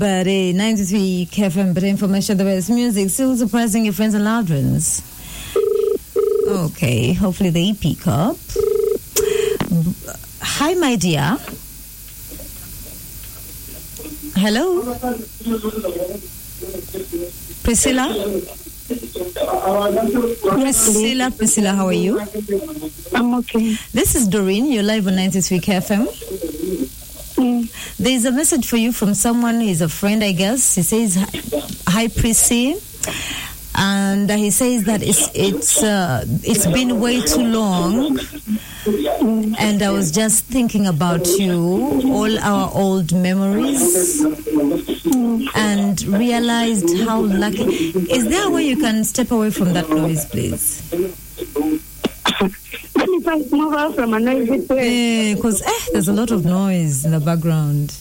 But 93 KFM, but information, the best music, still surprising your friends and loved ones. Okay, hopefully they pick up. Hi, my dear. Hello? Priscilla, how are you? I'm okay. This is Doreen. You're live on 93 KFM. There's a message for you from someone. He's a friend, I guess. He says, "Hi, Prissy," and he says that it's been way too long, and I was just thinking about you, all our old memories, and realized how lucky. Is there a way you can step away from that noise, please? If I move out from a noisy place. Because there's a lot of noise in the background.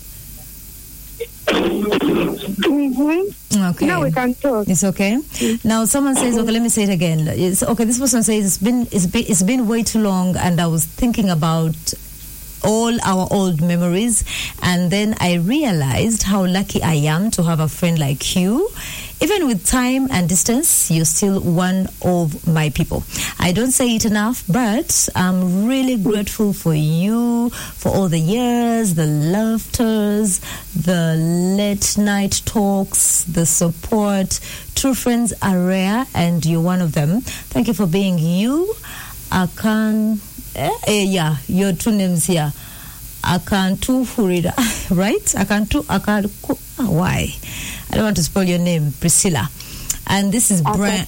Okay. Now we can talk. It's okay. Now someone says, okay, let me say it again. It's okay. This person says it's been way too long, and I was thinking about all our old memories, and then I realized how lucky I am to have a friend like you. Even with time and distance, you're still one of my people. I don't say it enough, but I'm really grateful for you, for all the years, the laughters, the late night talks, the support. True friends are rare, and you're one of them. Thank you for being you. Your two names here. Akantu Furida, right? Why? I don't want to spell your name, Priscilla. And this is Brian.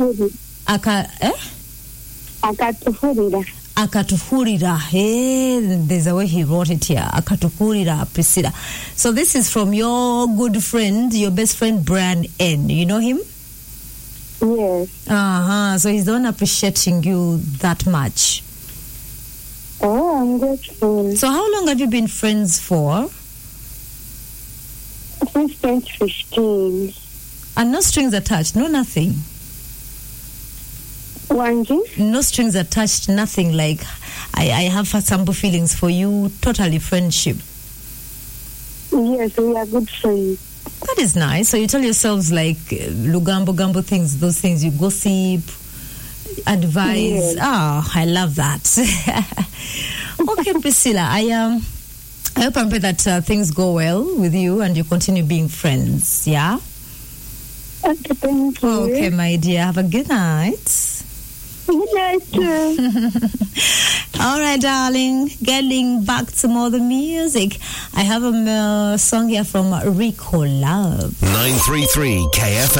Akatufurida. Hey, there's a way he wrote it here. Akatufurida, Priscilla. So this is from your good friend, your best friend, Brian N. You know him? Yes. So he's the one appreciating you that much. Oh, I'm grateful. So how long have you been friends for? Since 2015. And no strings attached, no nothing? No strings attached, nothing like, I have some feelings for you, totally friendship. Yes, we are good friends. That is nice. So you tell yourselves like Lugambo things, those things, you gossip, advise. Yes. I love that. Okay, Priscilla, I hope and pray that things go well with you and you continue being friends, yeah? Okay, thank you. Okay, my dear, have a good night. Good night, too. All right, darling, getting back to more the music. I have a song here from Rico Love. 933 KFM.